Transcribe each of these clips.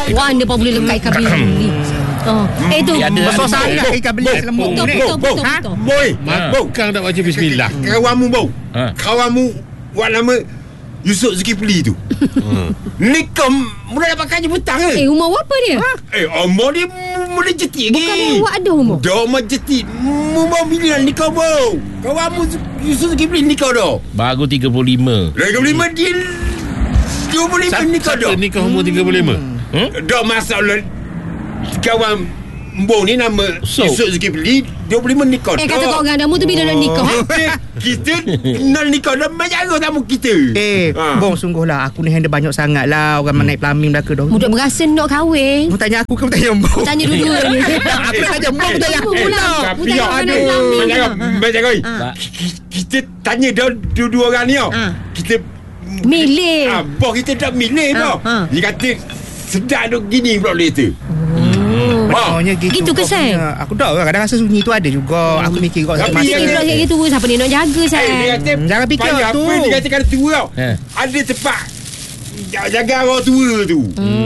kawan dia pun boleh lekat ikan bili. Itu besar sangat ikan bili selembut ni. Betul. Boy, Kang tak baca bismillah. Kawanmu bau. Kawanmu buat nama Yusuf Zulkifli tu. Nikah mula dapat kaji butang ke? umur berapa dia? Umur dia mula jetik lagi. Bukan awak ada umur? Dah umur jetik. Mau bila nikah bau. Kawanmu Yusuf Zulkifli nikah dah. Baru 35. 35 dia 25 nikah dah. Siapa nikah umur 35? Dah masalah. Kawan Mbong ni nama Yusuf Zulkifli 25 nikah dah. Kata kau orang damu tu bila nak nikah? Kita nak nikah dah menjaga tamu kita. Bong sungguhlah aku ni handle banyak sangat lah orang naik plumbing belaka dah. Budak berasa nak kahwin. Mu tanya aku ke tanya Bong? Tanya dua-dua ni. Aku tanya Bong tanya aku pula. Menjaga. Kita tanya dah dua-dua orang ni. Kita milih. Bos kita tak milih dah. Dia kata sedap duk gini pula dia tu. Gitu ke Sam? Aku tahu kadang rasa sunyi tu ada juga. Aku mikir kau Tapi masa Dia pula gitu. Siapa dia nak jaga Sam? dia kata jangan fikir payah tu. apa dia kata kata tua tau. Ada tempat jaga orang tua tu.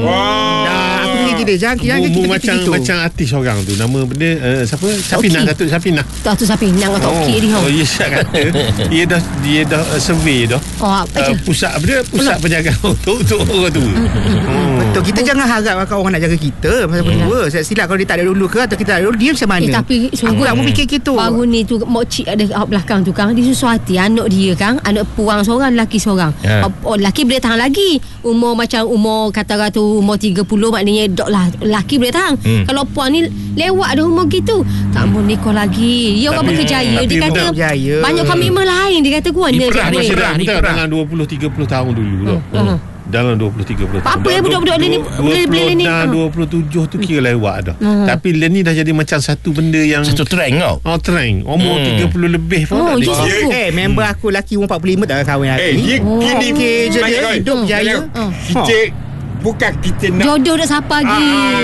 Aku fikir gini jangan kita macam artis orang tu. Nama benda siapa? Sapinah, Datuk Sapinah. Tu Sapinah atau okey dia. Oh ya kata dia dah survey dah. Pusat penjagaan untuk orang tua. Betul, kita jangan harap orang nak jaga kita masa berdua. Silap kalau dia tak ada dulu ke atau kita tak ada dulu, dia macam mana? Tapi sungguh aku fikir gitu. Baru ni tu mak cik ada kat belakang tu Kang. Dia susah hati anak dia Kang. Anak puang seorang, lelaki seorang. Lelaki boleh tahan lagi. Umur kata-kata umur 30 maknanya dok lah lelaki boleh tahan. Kalau puang ni lewat dah umur gitu. Tak mau nikah lagi. Dia orang berkejaya. Dia kata banyak komitmen lain. Dia kata gua ni dalam 20-30 tahun dulu. Dalam 20-30 tahun. Apa ya budak-budak ni boleh ni? 27 tu kira lewat dah. Tapi ni dah jadi macam satu benda yang satu trend kau. Trend. Umur 30 lebih pun tak ada. Member aku lelaki umur 45 tak kahwin lagi. Dia gini je dia hidup jaya. Kita bukan kita nak jodoh dah siapa lagi.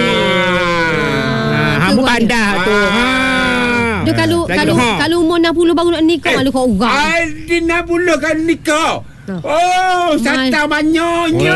Hamba pandai tu. Dia kalau umur 60 baru nak nikah malu kau orang. Dia 60 kan nikah. Sata banyaknya.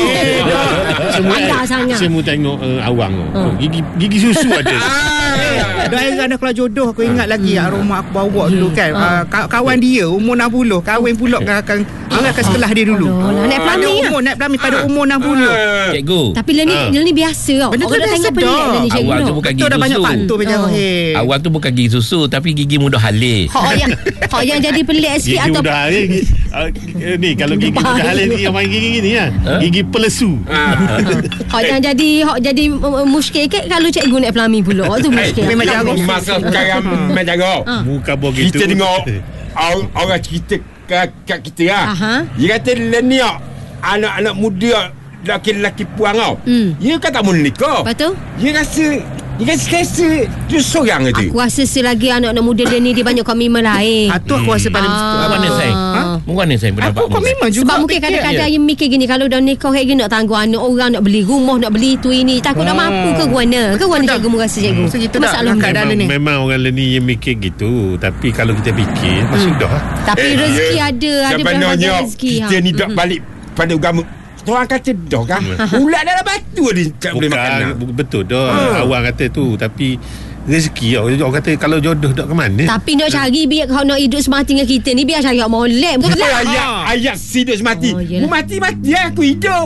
Ada sangat. Semua tengok awang gigi susu ada. Doakan kalau jodoh aku ingat lagi aroma aku bawa dulu kan. Kawan dia umur 60 kahwin pula akan setelah dia dulu. Naik plumbing naik plumbing pada umur 60. Cikgu. Tapi dia ni biasa tau. Benda tu orang dah tengok pelik dia ni cikgu. Awang tu bukan gigi susu. Dah banyak faktor macam awang tu bukan gigi susu tapi gigi mudah halil. Hak yang jadi pelik sikit atau mudah halil ni kalau gigi mudah halil ni yang main gigi ni kan. Gigi pelesu. Hak jadi muskil ke kalau cikgu naik plumbing pula. Tu muskil. Memang jago. Masa sekarang memang jago. Muka begitu. Kita tengok orang cerita kat kita lah. Dia kata ni anak-anak muda lelaki-lelaki puang tau. Dia kan tak mau nikah. Betul. Dia rasa dia seorang je. Aku rasa selagi anak-anak muda dia banyak komitmen lain. Itu aku rasa paling Mana sayang? Mana sayang pendapat? Aku komitmen juga. Sebab mungkin kadang-kadang yang mikir gini, kalau dah nikah kayak gini nak tanggung anak orang, nak beli rumah, nak beli tu ini, takut nak mampu ke guana? Ke guana cikgu rasa cikgu? Masalah keadaan ni. Memang orang ni yang mikir gitu. Tapi kalau kita fikir sudah. Tapi rezeki ada sebenarnya rezeki. Kita ni dah balik pada agama. Orang kata dah kan ulat dalam batu dia tak boleh makan. Betul dah. Awang kata tu. Tapi rezeki orang kata kalau jodoh dak ke mana. Tapi nak cari biar kau nak hidup semati dengan kita ni, biar cari molek. Ayat hidup semati. Mati aku hidup.